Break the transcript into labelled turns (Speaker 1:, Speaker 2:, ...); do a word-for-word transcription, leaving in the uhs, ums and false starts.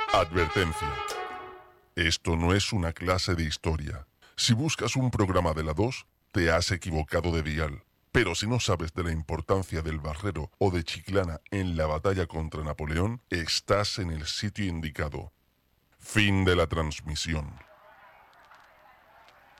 Speaker 1: Advertencia. Esto no es una clase de historia. Si buscas un programa de la dos, te has equivocado de dial. Pero si no sabes de la importancia del Barrero o de Chiclana en la batalla contra Napoleón, estás en el sitio indicado. Fin de la transmisión.